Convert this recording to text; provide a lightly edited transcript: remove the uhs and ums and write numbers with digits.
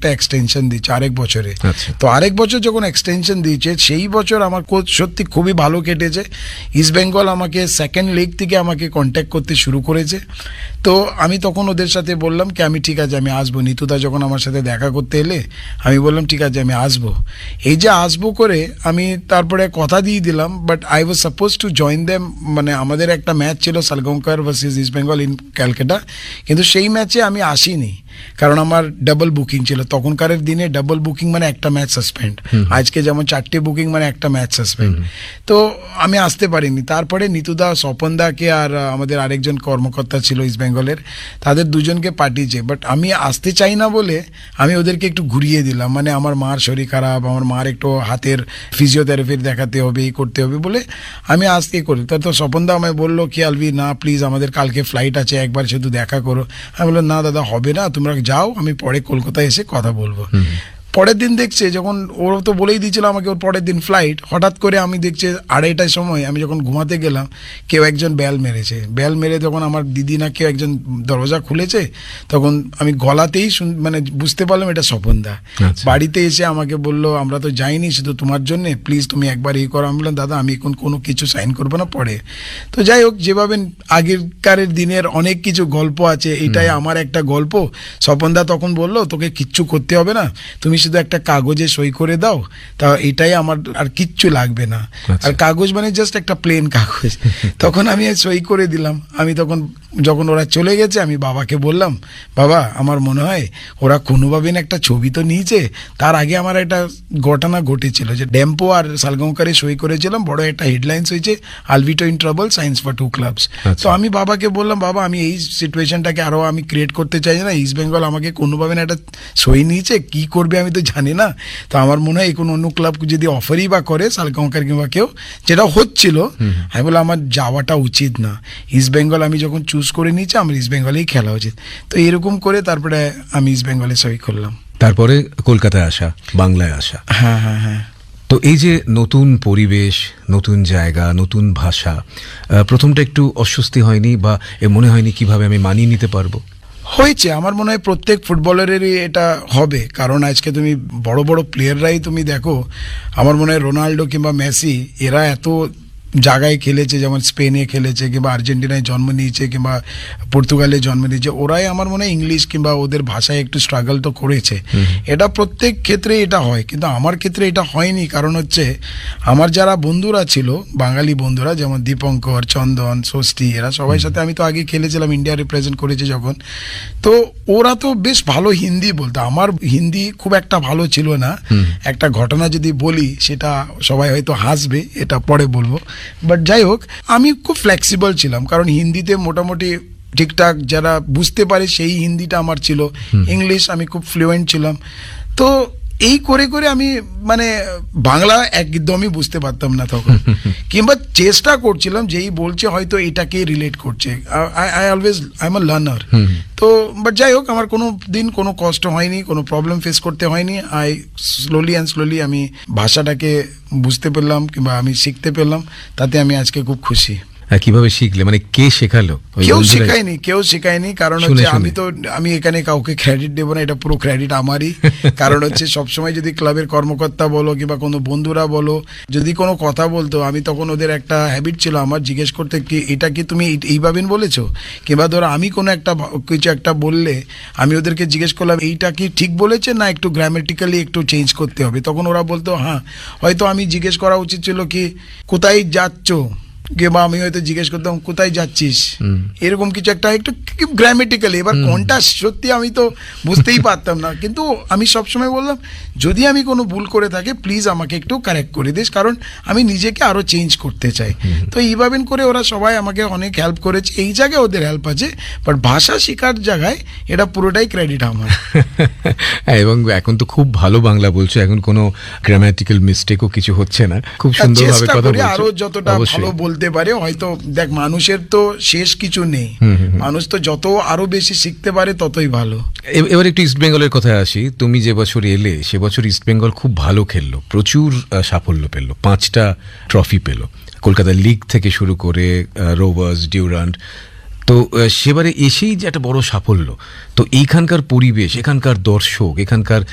একটা এক্সটেনশন দিচ্ছে আরেক বছরে। তো আরেক বছর যখন এক্সটেনশন দিয়েছে সেই বছর আমার কোচ সত্যি খুবই ভালো কেটেছে। ইস্ট বেঙ্গল আমাকে সেকেন্ড লিগ থেকে আমাকে কন্ট্যাক্ট করতে শুরু করেছে। তো আমি তখন ওদের সাথে বললাম কি আমি ঠিক আছে আমি আসবো। নিতুদা যখন আমার সাথে দেখা করতে এলে আমি বললাম ঠিক আছে আমি আসবো। এই যে আসবো করে আমি তারপরে কথা দিয়ে দিলাম, but I was suppose to join them. মানে আমাদের একটা ম্যাচ ছিল Salgaocar versus east Bengal in Calcutta, কিন্তু সেই ম্যাচে আমি আসিনি কারণ আমার ডাবল বুকিং ছিল। তখনকার দিনে ডাবল বুকিং মানে একটা ম্যাচ সাসপেন্ড, আজকে যেমন 4টে বুকিং মানে একটা ম্যাচ সাসপেন্ড। তো আমি আসতে পারিনি। তারপরে নিতুদা, স্বপনদাকে আর আমাদের আরেকজন কর্মকর্তা ছিল ইস্ট বেঙ্গলের, তাদের দুজনকে পাঠিয়েছে। বাট আমি আসতে চাই না বলে আমি ওদেরকে একটু ঘুরিয়ে দিলাম। মানে আমার মার শরীর খারাপ, আমার মার একটু হাতের ফিজিওথেরাপির দেখাতে হবে, এই করতে হবে বলে আমি আসতে করি। তো স্বপনদা আমায় বললো কি আলভি না প্লিজ আমাদের কালকে ফ্লাইট আছে, একবার শুধু দেখা করো। আমি বললাম না দাদা হবে না, তোমরা যাও, আমি পরে কলকাতায় এসে কথা বলবো। পরের দিন দেখছে যখন ওর তো বলেই দিয়েছিল আমাকে ওর পরের দিন ফ্লাইট, হঠাৎ করে আমি দেখছি 2:30টার সময় আমি যখন ঘুমাতে গেলাম কেউ একজন বেল মেরেছে। বেল মেরে তখন আমার দিদি না কেউ একজন দরজা খুলেছে, তখন আমি গলাতেই মানে বুঝতে পারলাম এটা স্বপনদা। বাড়িতে এসে আমাকে বললো আমরা তো যাইনি শুধু তোমার জন্যে, প্লিজ তুমি একবার এই করো। আমি বললাম দাদা আমি এখন কোনো কিছু সাইন করবো না পরে। তো যাই হোক, যেভাবে আগেরকারের দিনের অনেক কিছু গল্প আছে, এটাই আমার একটা গল্প। স্বপনদা তখন বললো তোকে কিচ্ছু করতে হবে না, তুমি শুধু একটা কাগজে সই করে দাও, তা এটাই আমার, আর কিচ্ছু লাগবে না। আর কাগজ মানে জাস্ট একটা প্লেন কাগজ। তখন আমি সই করে দিলাম। আমি তখন যখন ওরা চলে গেছে আমি বাবাকে বললাম বাবা আমার মনে হয় ওরা কোনোভাবে একটা ছবি তো নিয়েছে। তার আগে আমার একটা ঘটনা ঘটেছিল যে ড্যাম্পো আর সালগাঁওকারে সই করেছিলাম, বড় একটা হেডলাইন্স হয়েছে Alvito in trouble science for 2 clubs. তো আমি বাবাকে বললাম বাবা আমি এই সিচুয়েশনটাকে আরো আমি ক্রিয়েট করতে চাই না, ইস্ট বেঙ্গল আমাকে কোনোভাবে একটা সই নিয়েছে, কি করবে আমি তো জানি না। তো আমার মনে হয় কোনো অন্য ক্লাব যদি অফারই বা করে সালগাঁওকার কিংবা কেউ, যেটা হচ্ছিল, আমি বললাম আমার যাওয়াটা উচিত না। ইস্ট বেঙ্গল আমি যখন চুজ করে নিয়েছি আমার ইস্ট বেঙ্গলেই খেলা উচিত। তো এরকম করে তারপরে আমি ইস্ট বেঙ্গলে সই করলাম। তারপরে কলকাতায় আসা, বাংলায় আসা। হ্যাঁ হ্যাঁ হ্যাঁ। তো এই যে নতুন পরিবেশ, নতুন জায়গা, নতুন ভাষা, প্রথমটা একটু অস্বস্তি হয়নি বা মনে হয়নি কিভাবে আমি মানিয়ে নিতে পারবো? হয়েছে, আমার মনে হয় প্রত্যেক ফুটবলারেরই এটা হবে। কারণ আজকে তুমি বড় বড় প্লেয়াররাই তুমি দেখো, আমার মনে হয় রোনাল্ডো কিংবা মেসি এরা এত জায়গায় খেলেছে, যেমন স্পেনে খেলেছে কিংবা আর্জেন্টিনায় জন্ম নিয়েছে কিংবা পর্তুগালে জন্ম নিয়েছে, ওরাই আমার মনে হয় ইংলিশ কিংবা ওদের ভাষায় একটু স্ট্রাগল তো করেছে। এটা প্রত্যেক ক্ষেত্রে এটা হয়, কিন্তু আমার ক্ষেত্রে এটা হয়নি। কারণ হচ্ছে আমার যারা বন্ধুরা ছিল, বাঙালি বন্ধুরা, যেমন দীপঙ্কর, চন্দন, ষষ্ঠী, এরা সবাই সাথে আমি তো আগে খেলেছিলাম, ইন্ডিয়া রিপ্রেজেন্ট করেছে যখন, তো ওরা তো বেশ ভালো হিন্দি বলতো। আমার হিন্দি খুব একটা ভালো ছিল না। একটা ঘটনা যদি বলি সেটা সবাই হয়তো হাসবে, এটা পরে বলবো। বাট যাই হোক, আমি খুব ফ্লেক্সিবল ছিলাম, কারণ হিন্দিতে মোটামুটি ঠিকঠাক যারা বুঝতে পারে সেই হিন্দিটা আমার ছিল। ইংলিশ আমি খুব ফ্লুয়েন্ট ছিলাম। তো এই করে করে আমি মানে বাংলা একদমই বুঝতে পারতাম না তখন, কিংবা চেষ্টা করছিলাম যেই বলছে হয়তো এটাকে রিলেট করছে। I always I am a learner. তো বাট যাই হোক, আমার কোনো দিন কোনো কষ্ট হয়নি, কোনো প্রবলেম ফেস করতে হয়নি। স্লোলি আমি ভাষাটাকে বুঝতে পারলাম কিংবা আমি শিখতে পেলাম, তাতে আমি আজকে খুব খুশি। কিভাবে শিখলে, মানে কে শেখালো? কেউ শেখায়নি। কারণ হচ্ছে আমি এখানে কাউকে ক্রেডিট দেবো না, এটা পুরো ক্রেডিট আমারই। কারণ হচ্ছে সবসময় যদি ক্লাবের কর্মকর্তা বলো কিংবা কোনো বন্ধুরা বলো, যদি কোনো কথা বলতো, আমি তখন ওদের একটা হ্যাবিট ছিল আমার জিজ্ঞেস করতে কি এটা কি তুমি এইভাবে বলেছো, কিংবা ধরো আমি কোনো একটা কিছু একটা বললে আমি ওদেরকে জিজ্ঞেস করলাম এইটা কি ঠিক বলেছে না একটু গ্রামেটিক্যালি একটু চেঞ্জ করতে হবে। তখন ওরা বলতো হ্যাঁ, হয়তো আমি জিজ্ঞেস করা উচিত ছিল কি কোথায় যাচ্ছ, কিংবা আমি হয়তো জিজ্ঞেস করতাম কোথায় যাচ্ছিস, এরকম কিছু একটা একটু গ্রামেটিক্যালি। এবার কোনটা সত্যি আমি তো বুঝতেই পারতাম না, কিন্তু আমি সবসময় বললাম যদি আমি কোনো ভুল করে থাকি প্লিজ আমাকে একটু কারেক্ট করে দিস, কারণ আমি নিজেকে আরো চেঞ্জ করতে চাই। তো এইভাবে করে ওরা সবাই আমাকে অনেক হেল্প করেছে, এই জায়গায় ওদের হেল্প আছে, বাট ভাষা শেখার জায়গায় এটা পুরোটাই ক্রেডিট আমার। এবং এখন তো খুব ভালো বাংলা বলছো, এখন কোনো গ্রামাটিক্যাল মিস্টেকও কিছু হচ্ছে না, খুব সুন্দরভাবে কথা বলছো। আরো যতটা ভালো বলতে পারে, হয়তো দেখ মানুষের তো শেষ কিছু নেই, মানুষ তো যত আরো বেশি শিখতে পারে ততই ভালো। এবার একটু ইস্ট বেঙ্গলের কথায় আসি। তুমি যে বছর এলে সে বছর ইস্ট বেঙ্গল খুব ভালো খেললো, প্রচুর সাফল্য পেল, 5টা ট্রফি পেল, কলকাতা লিগ থেকে শুরু করে রোভার্স, ডিউরান্ড। তো সেবারে এসেই যে একটা বড় সাফল্য, তো এইখানকার পরিবেশ, এখানকার দর্শক, এখানকার